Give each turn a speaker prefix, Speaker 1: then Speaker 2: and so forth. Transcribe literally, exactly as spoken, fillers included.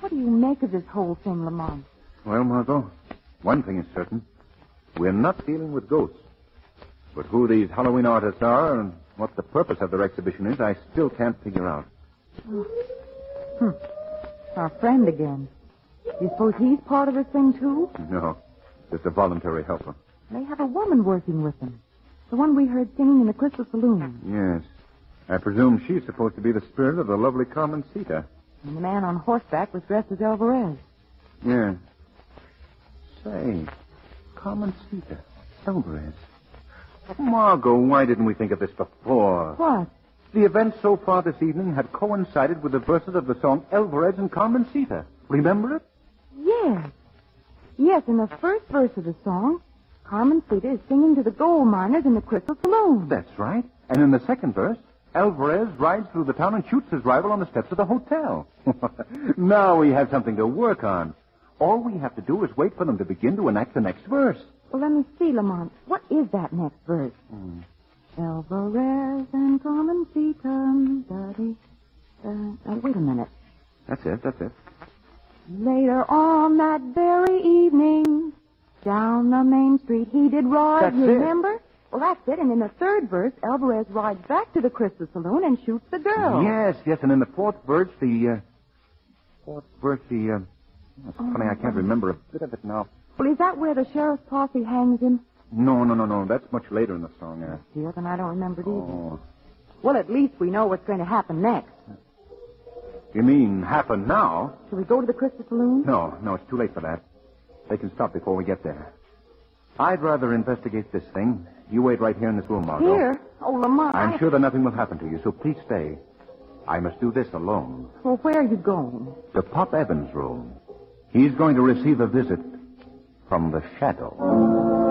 Speaker 1: What do you make of this whole thing, Lamont?
Speaker 2: Well, Margot, one thing is certain. We're not dealing with ghosts. But who these Halloween artists are and what the purpose of their exhibition is, I still can't figure out.
Speaker 1: Oh. Hmm. Our friend again. You suppose he's part of this thing, too?
Speaker 2: No, just a voluntary helper.
Speaker 1: They have a woman working with them. The one we heard singing in the Crystal Saloon.
Speaker 2: Yes. I presume she's supposed to be the spirit of the lovely Carmencita.
Speaker 1: And the man on horseback was dressed as Alvarez.
Speaker 2: Yeah. Say, Carmencita, Alvarez. Margot, why didn't we think of this before?
Speaker 1: What?
Speaker 2: The events so far this evening had coincided with the verses of the song Alvarez and Carmencita. Remember it?
Speaker 1: Yes. Yes, in the first verse of the song, Carmencita is singing to the gold miners in the Crystal Saloon.
Speaker 2: That's right. And in the second verse, Alvarez rides through the town and shoots his rival on the steps of the hotel. Now we have something to work on. All we have to do is wait for them to begin to enact the next verse.
Speaker 1: Well, let me see, Lamont. What is that next verse?
Speaker 2: Hmm.
Speaker 1: Alvarez and Carmencita. Daddy. Uh, uh, wait a minute.
Speaker 2: That's it, that's it.
Speaker 1: Later on that very evening, down the main street he did ride.
Speaker 2: That's
Speaker 1: you
Speaker 2: it.
Speaker 1: remember? Well, that's it. And in the third verse, Alvarez rides back to the Crystal Saloon and shoots the girl.
Speaker 2: Yes, yes, and in the fourth verse, the, uh... Fourth verse, the, uh... It's
Speaker 1: Oh,
Speaker 2: funny, I can't remember a bit of it now.
Speaker 1: Well, is that where the sheriff's posse hangs him?
Speaker 2: No, no, no, no. That's much later in the song, uh...
Speaker 1: Dear, then I don't remember it either.
Speaker 2: Oh.
Speaker 1: Well, at least we know what's going to happen next.
Speaker 2: You mean happen now?
Speaker 1: Shall we go to the Crystal Saloon?
Speaker 2: No, no, it's too late for that. They can stop before we get there. I'd rather investigate this thing. You wait right here in this room, Margot.
Speaker 1: Here? Oh, Lamont.
Speaker 2: I'm
Speaker 1: I...
Speaker 2: sure that nothing will happen to you, so please stay. I must do this alone.
Speaker 1: Well, where are you going?
Speaker 2: To Pop Evans' room. He's going to receive a visit from the shadow.